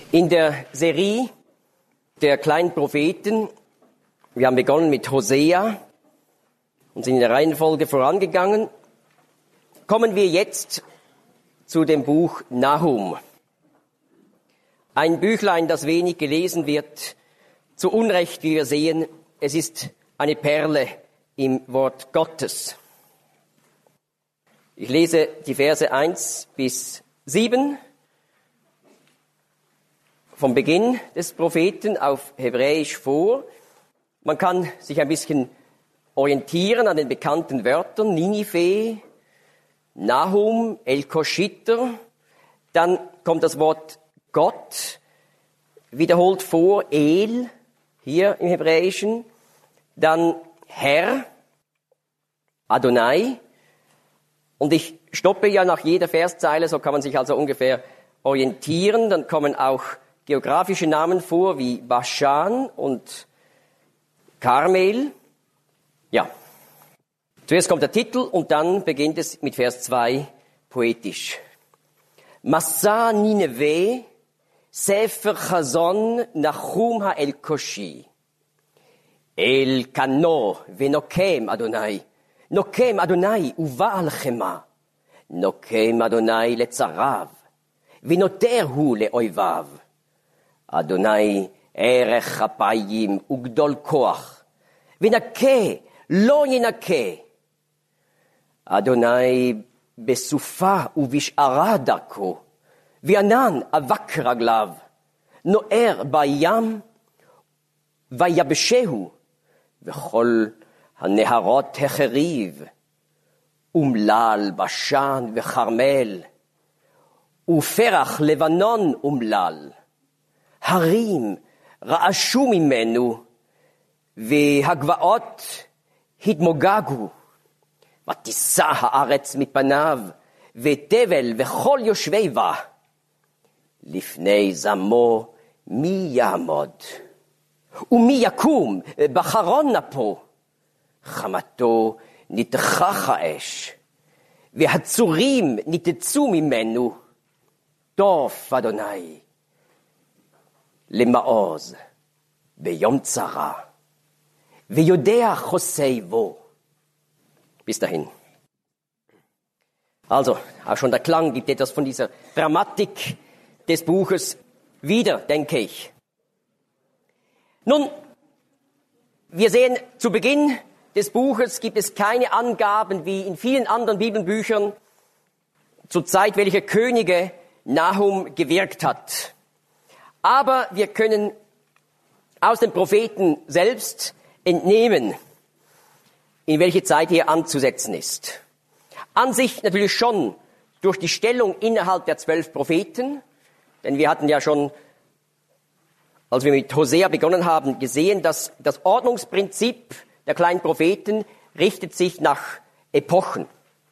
In der Serie der kleinen Propheten, wir haben begonnen mit Hosea und sind in der Reihenfolge vorangegangen, kommen wir jetzt zu dem Buch Nahum. Ein Büchlein, das wenig gelesen wird, zu Unrecht, wie wir sehen, es ist eine Perle im Wort Gottes. Ich lese die Verse 1 bis 7 vom Beginn des Propheten auf Hebräisch vor. Man kann sich ein bisschen orientieren an den bekannten Wörtern Ninive, Nahum, El-Koshiter. Dann kommt das Wort Gott, wiederholt vor, El, hier im Hebräischen. Dann Herr, Adonai. Und ich stoppe ja nach jeder Verszeile, so kann man sich also ungefähr orientieren. Dann kommen auch geografische Namen vor, wie Baschan und Karmel. Ja. Zuerst kommt der Titel und dann beginnt es mit Vers 2 poetisch. Massa Nineve, Sefer Chazon, Nahum ha-El-Koshi. El Kano, Venokem Adonai. Nokem Adonai, Uval Chema. Nokem Adonai letzarav. Vinoterhu leoivav. Adonai erech apayim ugdol koach. Vinake, lo yinake. Adonai besufa uvishara darko. Vianan avak raglav. Noer bayam vayabeshehu. V'chol הנהרות החריב, אומלל בשן וחרמל, ופרח לבנון אומלל, הרים רעשו ממנו, והגבעות התמוגגו, ותישא הארץ מפניו, ותבל וכל יושבי בה, לפני זמו מי יעמוד, ומי יקום בחרון אפו, חמתו נתכך האש, והצורים ניתצו ממנו, טוף אדוני, למעוז ביום צרה, ויודע חוסי בו. Bis dahin. Also, auch schon der Klang gibt etwas von dieser Dramatik des Buches wieder, denke ich. Nun, wir sehen zu Beginn des Buches gibt es keine Angaben wie in vielen anderen Bibelbüchern zur Zeit, welche Könige Nahum gewirkt hat. Aber wir können aus dem Propheten selbst entnehmen, in welche Zeit hier anzusetzen ist. An sich natürlich schon durch die Stellung innerhalb der 12 Propheten, denn wir hatten ja schon, als wir mit Hosea begonnen haben, gesehen, dass das Ordnungsprinzip der kleinen Propheten richtet sich nach Epochen.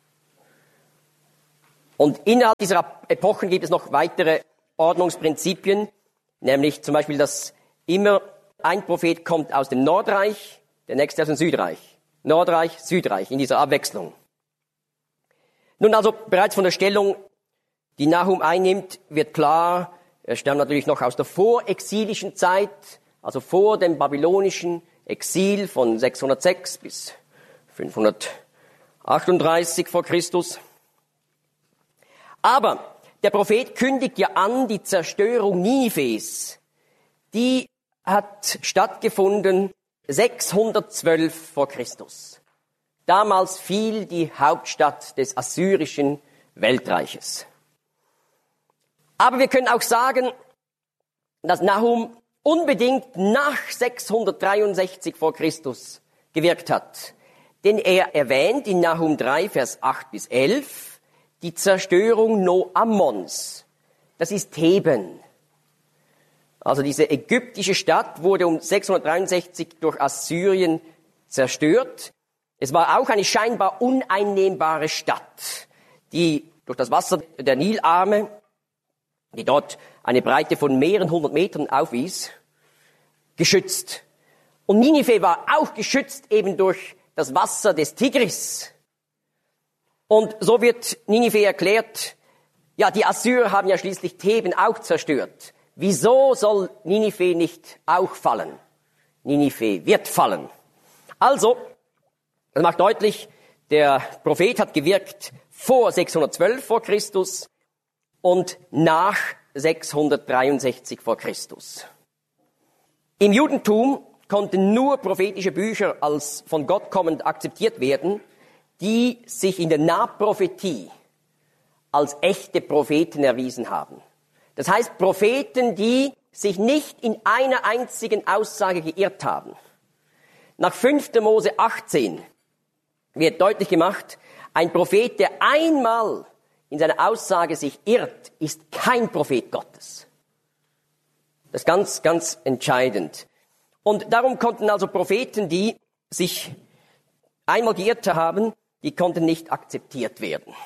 Und innerhalb dieser Epochen gibt es noch weitere Ordnungsprinzipien, nämlich zum Beispiel, dass immer ein Prophet kommt aus dem Nordreich, der nächste aus dem Südreich. Nordreich, Südreich, in dieser Abwechslung. Nun also bereits von der Stellung, die Nahum einnimmt, wird klar, er stammt natürlich noch aus der vorexilischen Zeit, also vor dem babylonischen Exil von 606 bis 538 vor Christus. Aber der Prophet kündigt ja an, die Zerstörung Ninives, die hat stattgefunden 612 vor Christus. Damals fiel die Hauptstadt des assyrischen Weltreiches. Aber wir können auch sagen, dass Nahum unbedingt nach 663 vor Christus gewirkt hat. Denn er erwähnt in Nahum 3, Vers 8 bis 11, die Zerstörung Noammons. Das ist Theben. Also diese ägyptische Stadt wurde um 663 durch Assyrien zerstört. Es war auch eine scheinbar uneinnehmbare Stadt, die durch das Wasser der Nilarme, die dort eine Breite von mehreren 100 Metern aufwies, geschützt. Und Ninive war auch geschützt eben durch das Wasser des Tigris. Und so wird Ninive erklärt, ja, die Assyrer haben ja schließlich Theben auch zerstört. wieso soll Ninive nicht auch fallen? Ninive wird fallen. Also, das macht deutlich, der Prophet hat gewirkt vor 612 vor Christus und nach 663 vor Christus. Im Judentum konnten nur prophetische Bücher als von Gott kommend akzeptiert werden, die sich in der Nahprophetie als echte Propheten erwiesen haben. Das heißt, Propheten, die sich nicht in einer einzigen Aussage geirrt haben. Nach 5. Mose 18 wird deutlich gemacht, ein Prophet, der einmal in seiner Aussage sich irrt, ist kein Prophet Gottes. Das ist ganz, ganz entscheidend. Und darum konnten also Propheten, die sich einmal geirrt haben, die konnten nicht akzeptiert werden.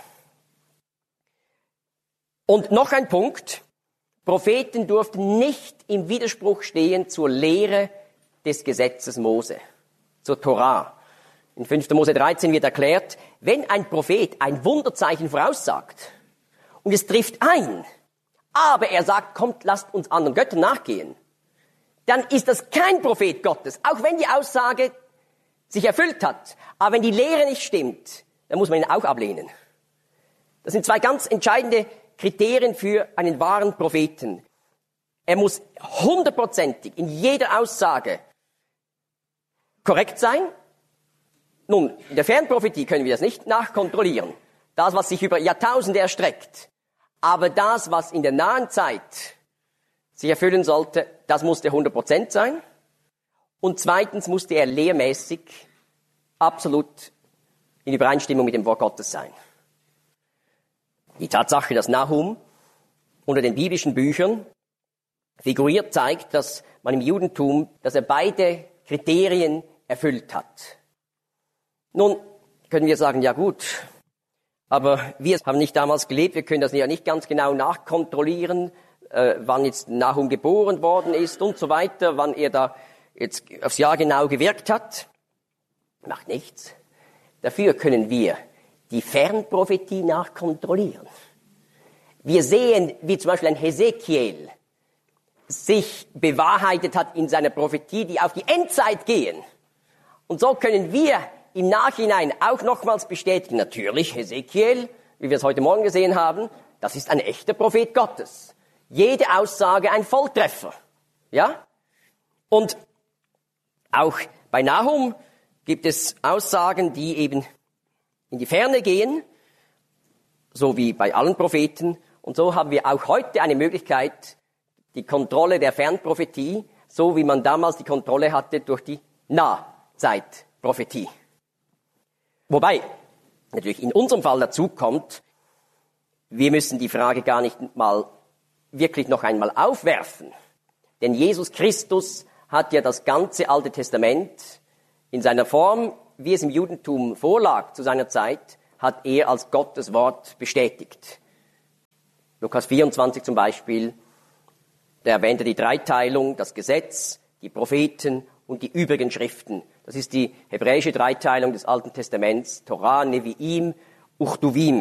Und noch ein Punkt, Propheten durften nicht im Widerspruch stehen zur Lehre des Gesetzes Mose, zur Torah. In 5. Mose 13 wird erklärt, wenn ein Prophet ein Wunderzeichen voraussagt und es trifft ein, aber er sagt, kommt, lasst uns anderen Göttern nachgehen, dann ist das kein Prophet Gottes, auch wenn die Aussage sich erfüllt hat. Aber wenn die Lehre nicht stimmt, dann muss man ihn auch ablehnen. Das sind zwei ganz entscheidende Kriterien für einen wahren Propheten. Er muss 100%ig in jeder Aussage korrekt sein. Nun, in der Fernprophetie können wir das nicht nachkontrollieren. Das, was sich über Jahrtausende erstreckt. Aber das, was in der nahen Zeit sich erfüllen sollte, das musste 100% sein. Und zweitens musste er lehrmäßig absolut in Übereinstimmung mit dem Wort Gottes sein. Die Tatsache, dass Nahum unter den biblischen Büchern figuriert, zeigt, dass man im Judentum, dass er beide Kriterien erfüllt hat. Nun können wir sagen, ja gut, aber wir haben nicht damals gelebt, wir können das ja nicht ganz genau nachkontrollieren, wann jetzt Nahum geboren worden ist und so weiter, wann er da jetzt aufs Jahr genau gewirkt hat. Macht nichts. Dafür können wir die Fernprophetie nachkontrollieren. Wir sehen, wie zum Beispiel ein Hesekiel sich bewahrheitet hat in seiner Prophetie, die auf die Endzeit gehen. Und so können wir im Nachhinein auch nochmals bestätigen, natürlich Hesekiel, wie wir es heute Morgen gesehen haben, das ist ein echter Prophet Gottes. Jede Aussage ein Volltreffer. Ja? Und auch bei Nahum gibt es Aussagen, die eben in die Ferne gehen, so wie bei allen Propheten. Und so haben wir auch heute eine Möglichkeit, die Kontrolle der Fernprophetie, so wie man damals die Kontrolle hatte durch die Nahzeitprophetie. Wobei natürlich in unserem Fall dazu kommt, wir müssen die Frage gar nicht mal wirklich noch einmal aufwerfen. Denn Jesus Christus hat ja das ganze Alte Testament in seiner Form, wie es im Judentum vorlag zu seiner Zeit, hat er als Gottes Wort bestätigt. Lukas 24 zum Beispiel, da erwähnt er die Dreiteilung, das Gesetz, die Propheten und die übrigen Schriften. Das ist die hebräische Dreiteilung des Alten Testaments, Torah, Neviim, Uchtuvim.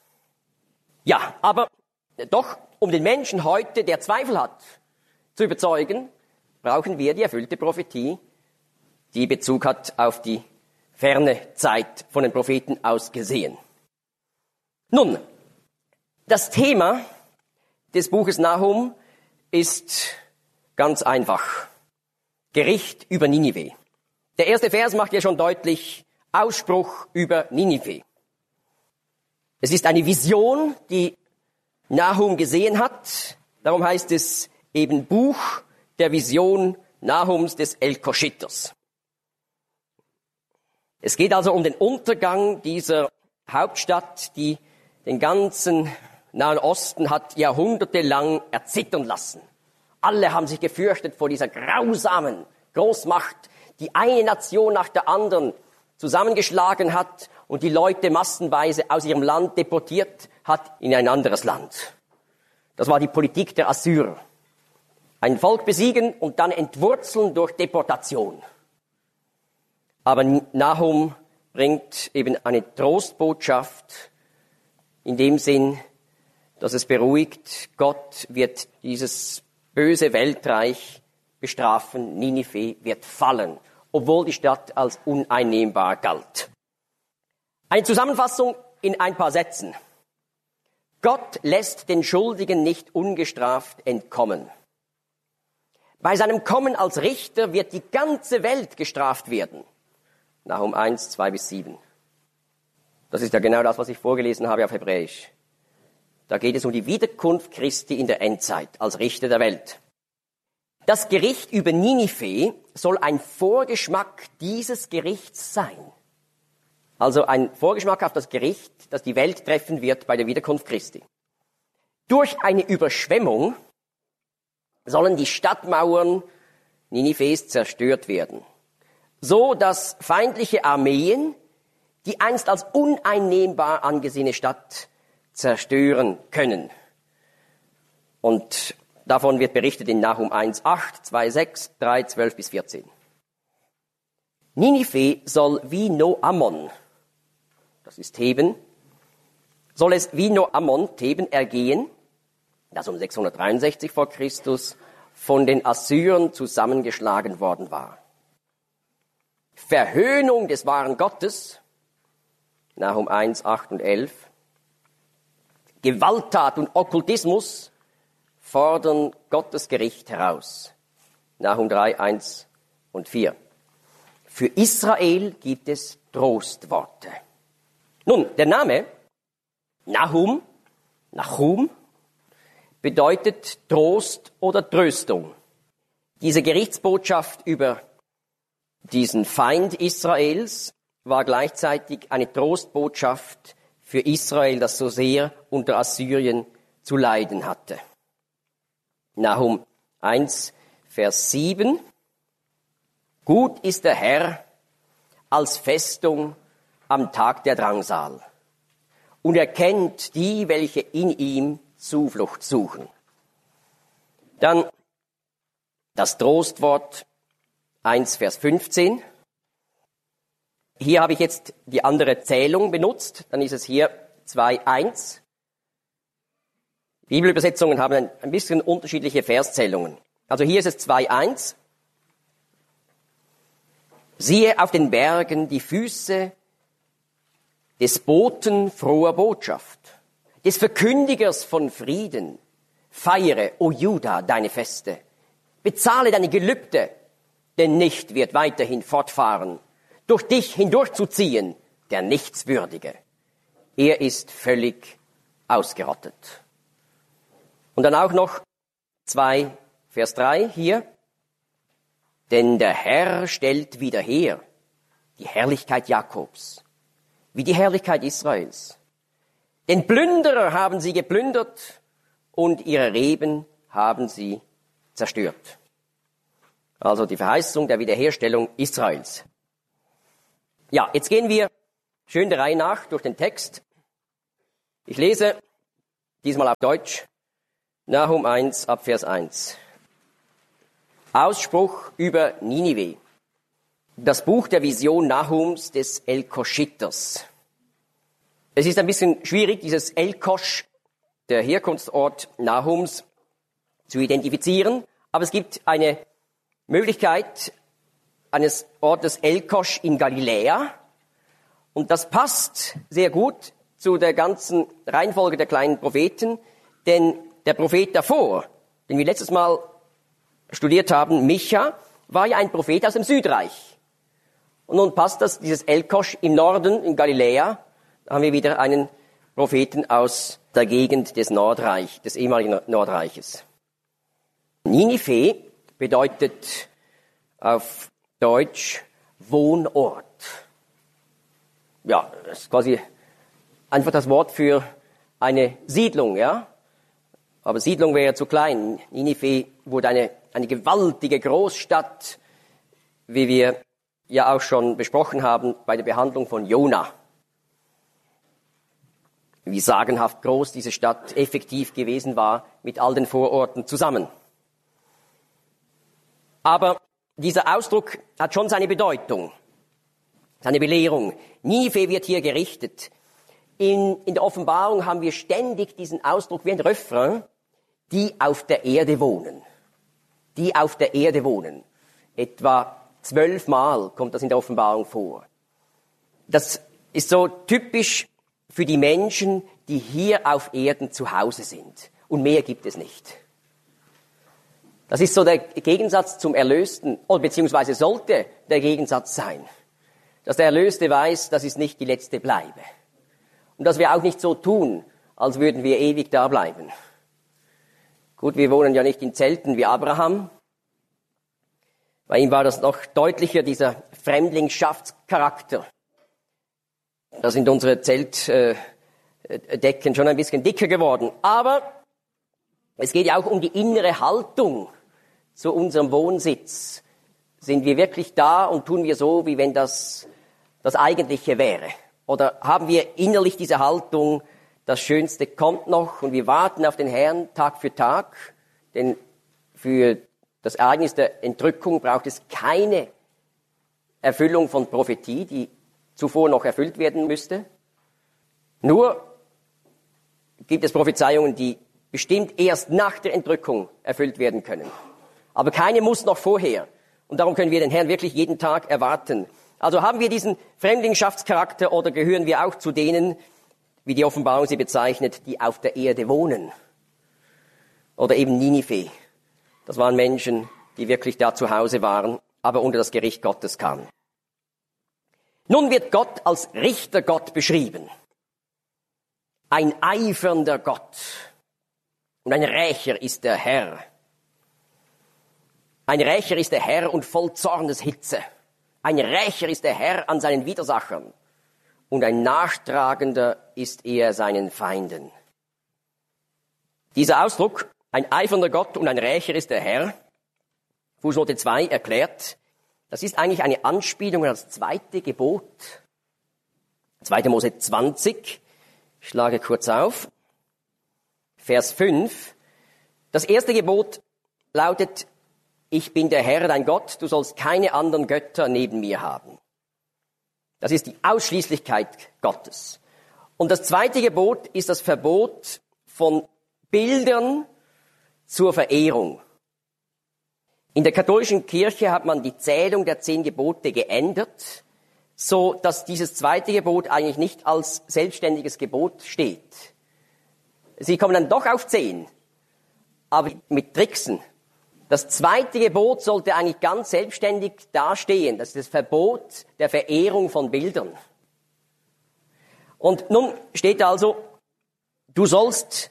Ja, aber doch, um den Menschen heute, der Zweifel hat, zu überzeugen, brauchen wir die erfüllte Prophetie, die Bezug hat auf die ferne Zeit von den Propheten aus gesehen. Nun, das Thema des Buches Nahum ist ganz einfach. Gericht über Ninive. Der erste Vers macht ja schon deutlich Ausspruch über Ninive. Es ist eine Vision, die Nahum gesehen hat. Darum heißt es eben Buch der Vision Nahums des Elkoschiters. Es geht also um den Untergang dieser Hauptstadt, die den ganzen Nahen Osten hat jahrhundertelang erzittern lassen. Alle haben sich gefürchtet vor dieser grausamen Großmacht, die eine Nation nach der anderen zusammengeschlagen hat und die Leute massenweise aus ihrem Land deportiert hat in ein anderes Land. Das war die Politik der Assyrer. Ein Volk besiegen und dann entwurzeln durch Deportation. Aber Nahum bringt eben eine Trostbotschaft in dem Sinn, dass es beruhigt, Gott wird dieses böse Weltreich bestrafen. Ninive wird fallen, obwohl die Stadt als uneinnehmbar galt. Eine Zusammenfassung in ein paar Sätzen. Gott lässt den Schuldigen nicht ungestraft entkommen. Bei seinem Kommen als Richter wird die ganze Welt gestraft werden. Nahum 1, 2-7. Das ist ja genau das, was ich vorgelesen habe auf Hebräisch. Da geht es um die Wiederkunft Christi in der Endzeit als Richter der Welt. Das Gericht über Ninive soll ein Vorgeschmack dieses Gerichts sein. Also ein Vorgeschmack auf das Gericht, das die Welt treffen wird bei der Wiederkunft Christi. Durch eine Überschwemmung sollen die Stadtmauern Ninives zerstört werden, so dass feindliche Armeen die einst als uneinnehmbar angesehene Stadt zerstören können. Und davon wird berichtet in Nahum 1,8, 2,6, 3,12-14. Ninive soll wie No-Ammon, das ist Theben, soll es wie No-Ammon, Theben, ergehen, das um 663 vor Christus von den Assyrern zusammengeschlagen worden war. Verhöhnung des wahren Gottes, Nahum 1, 8 und 11. Gewalttat und Okkultismus fordern Gottes Gericht heraus. Nahum 3, 1 und 4. Für Israel gibt es Trostworte. Nun, der Name Nahum bedeutet Trost oder Tröstung. Diese Gerichtsbotschaft über diesen Feind Israels war gleichzeitig eine Trostbotschaft für Israel, das so sehr unter Assyrien zu leiden hatte. Nahum 1, Vers 7. Gut ist der Herr als Festung am Tag der Drangsal. Und er kennt die, welche in ihm Zuflucht suchen. Dann das Trostwort 1, Vers 15. Hier habe ich jetzt die andere Zählung benutzt. Dann ist es hier 2,1. Bibelübersetzungen haben ein bisschen unterschiedliche Verszählungen. Also hier ist es 2,1. Siehe auf den Bergen die Füße des Boten froher Botschaft, des Verkündigers von Frieden. Feiere, o Juda, deine Feste. Bezahle deine Gelübde, denn nicht wird weiterhin fortfahren, durch dich hindurchzuziehen, der Nichtswürdige. Er ist völlig ausgerottet. Und dann auch noch 2, Vers 3 hier. Denn der Herr stellt wieder her die Herrlichkeit Jakobs, wie die Herrlichkeit Israels. Den Plünderer haben sie geplündert und ihre Reben haben sie zerstört. Also die Verheißung der Wiederherstellung Israels. Ja, jetzt gehen wir schön der Reihe nach durch den Text. Ich lese diesmal auf Deutsch, Nahum 1 ab Vers 1. Ausspruch über Ninive. Das Buch der Vision Nahums des Elkoschiters. Es ist ein bisschen schwierig, dieses Elkosch, der Herkunftsort Nahums, zu identifizieren, aber es gibt eine Möglichkeit eines Ortes Elkosch in Galiläa und das passt sehr gut zu der ganzen Reihenfolge der kleinen Propheten, denn der Prophet davor, den wir letztes Mal studiert haben, Micha, war ja ein Prophet aus dem Südreich. Und nun passt das, dieses Elkosch im Norden, in Galiläa, da haben wir wieder einen Propheten aus der Gegend des Nordreich, des ehemaligen Nordreiches. Ninive bedeutet auf Deutsch Wohnort. Ja, das ist quasi einfach das Wort für eine Siedlung, ja. Aber Siedlung wäre zu klein. Ninive wurde eine gewaltige Großstadt, wie wir ja auch schon besprochen haben bei der Behandlung von Jona. Wie sagenhaft groß diese Stadt effektiv gewesen war mit all den Vororten zusammen. Aber dieser Ausdruck hat schon seine Bedeutung, seine Belehrung. Ninive wird hier gerichtet. In der Offenbarung haben wir ständig diesen Ausdruck wie ein Refrain, die auf der Erde wohnen. die auf der Erde wohnen. Etwa 12 Mal kommt das in der Offenbarung vor. Das ist so typisch für die Menschen, die hier auf Erden zu Hause sind. Und mehr gibt es nicht. Das ist so der Gegensatz zum Erlösten, oder beziehungsweise sollte der Gegensatz sein. Dass der Erlöste weiß, das ist nicht die letzte Bleibe. Und dass wir auch nicht so tun, als würden wir ewig da bleiben. Gut, wir wohnen ja nicht in Zelten wie Abraham. Bei ihm war das noch deutlicher, dieser Fremdlingschaftcharakter. Da sind unsere Zeltdecken schon ein bisschen dicker geworden. Aber es geht ja auch um die innere Haltung zu unserem Wohnsitz. Sind wir wirklich da und tun wir so, wie wenn das Eigentliche wäre? Oder haben wir innerlich diese Haltung, das Schönste kommt noch und wir warten auf den Herrn Tag für Tag? Denn für das Ereignis der Entrückung braucht es keine Erfüllung von Prophetie, die zuvor noch erfüllt werden müsste. Nur gibt es Prophezeiungen, die bestimmt erst nach der Entrückung erfüllt werden können. Aber keine muss noch vorher. Und darum können wir den Herrn wirklich jeden Tag erwarten. Also haben wir diesen Fremdlingschaftscharakter oder gehören wir auch zu denen, wie die Offenbarung sie bezeichnet, die auf der Erde wohnen? Oder eben Ninive. Das waren Menschen, die wirklich da zu Hause waren, aber unter das Gericht Gottes kamen. Nun wird Gott als Richtergott beschrieben. Ein eifernder Gott. Und ein Rächer ist der Herr. Ein Rächer ist der Herr und voll Zorneshitze. Ein Rächer ist der Herr an seinen Widersachern. Und ein Nachtragender ist er seinen Feinden. Dieser Ausdruck, ein eifernder Gott und ein Rächer ist der Herr, Fußnote 2 erklärt, das ist eigentlich eine Anspielung an das zweite Gebot. 2. Mose 20, ich schlage kurz auf, Vers 5. Das erste Gebot lautet, ich bin der Herr, dein Gott, du sollst keine anderen Götter neben mir haben. Das ist die Ausschließlichkeit Gottes. Und das zweite Gebot ist das Verbot von Bildern zur Verehrung. In der katholischen Kirche hat man die Zählung der 10 Gebote geändert, so dass dieses zweite Gebot eigentlich nicht als selbstständiges Gebot steht. Sie kommen dann doch auf 10, aber mit Tricksen. Das zweite Gebot sollte eigentlich ganz selbstständig dastehen. Das ist das Verbot der Verehrung von Bildern. Und nun steht also, du sollst,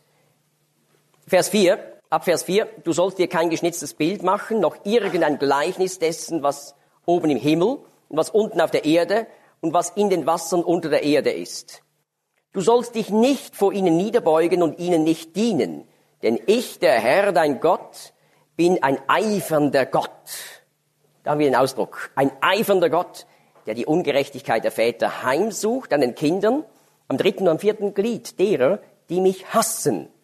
ab Vers 4, du sollst dir kein geschnitztes Bild machen, noch irgendein Gleichnis dessen, was oben im Himmel und was unten auf der Erde und was in den Wassern unter der Erde ist. Du sollst dich nicht vor ihnen niederbeugen und ihnen nicht dienen, denn ich, der Herr, dein Gott, bin ein eifernder Gott. Da haben wir den Ausdruck. Ein eifernder Gott, der die Ungerechtigkeit der Väter heimsucht an den Kindern, am 3. und am 4. Glied derer, die mich hassen,